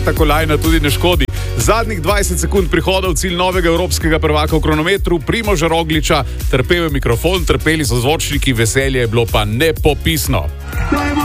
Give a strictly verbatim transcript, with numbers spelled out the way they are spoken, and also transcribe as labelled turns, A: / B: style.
A: ta kolajna tudi ne škodi. Zadnjih dvajset sekund prihoda v cilj novega evropskega prvaka v kronometru, Primoža Rogliča, trpel je mikrofon, trpeli so zvočniki, veselje je bilo pa nepopisno.